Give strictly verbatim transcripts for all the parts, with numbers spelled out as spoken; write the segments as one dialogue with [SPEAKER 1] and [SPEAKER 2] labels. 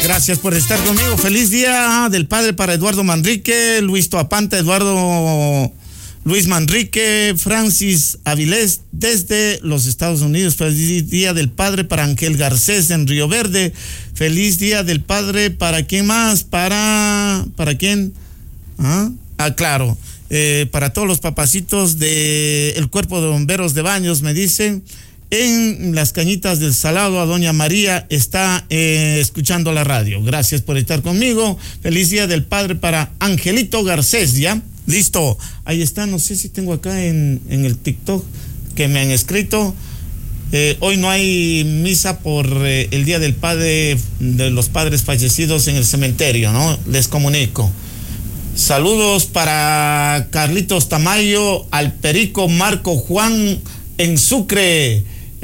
[SPEAKER 1] Gracias por estar conmigo. Feliz día del padre para Eduardo Manrique, Luis Toapanta, Eduardo Luis Manrique, Francis Avilés desde los Estados Unidos. Feliz día del padre para Ángel Garcés en Río Verde. Feliz día del padre para quién más, para para quién. Ah, ah claro, eh, para todos los papacitos del cuerpo de bomberos de Baños, me dicen. En Las Cañitas del Salado, a doña María está eh, escuchando la radio. Gracias por estar conmigo. Feliz día del padre para Angelito Garcés, ¿ya? Listo. Ahí está, no sé si tengo acá en, en el TikTok que me han escrito. Eh, hoy no hay misa por eh, el día del padre, de los padres fallecidos en el cementerio, ¿no? Les comunico. Saludos para Carlitos Tamayo, al Perico Marco Juan en Sucre,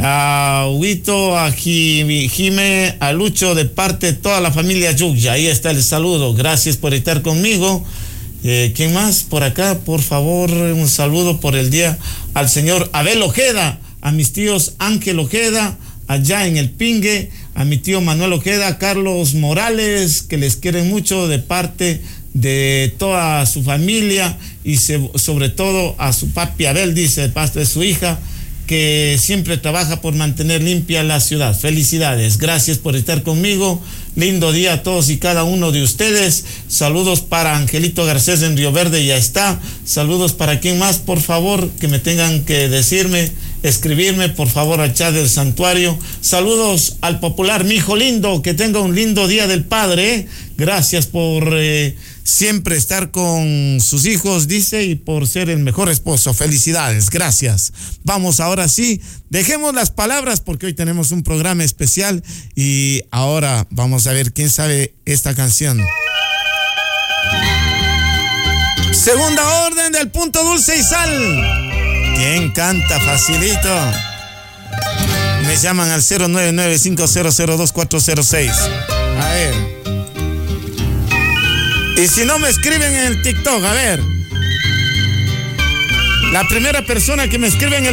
[SPEAKER 1] a Huito, a Jime, a Lucho, de parte de toda la familia Yuya. Ahí está el saludo. Gracias por estar conmigo. Eh, ¿Quién más por acá? Por favor, un saludo por el día al señor Abel Ojeda, a mis tíos Ángel Ojeda, allá en el Pingue, a mi tío Manuel Ojeda, Carlos Morales, que les quieren mucho de parte de toda su familia y se, sobre todo a su papi Abel, dice, de parte de su hija, que siempre trabaja por mantener limpia la ciudad. Felicidades, gracias por estar conmigo. Lindo día a todos y cada uno de ustedes. Saludos para Angelito Garcés en Río Verde, ya está. Saludos para quien más, por favor, que me tengan que decirme, escribirme, por favor, al chat del santuario. Saludos al popular mijo lindo, que tenga un lindo día del padre, ¿eh? Gracias por eh, siempre estar con sus hijos, dice, y por ser el mejor esposo. Felicidades, gracias. Vamos ahora sí, dejemos las palabras porque hoy tenemos un programa especial y ahora vamos a ver quién sabe esta canción. Segunda orden del punto dulce y sal. ¿Quién canta? Facilito. Me llaman al cero nueve nueve cinco cero cero dos cuatro cero seis. A ver. Y si no, me escriben en el TikTok, a ver. La primera persona que me escribe en el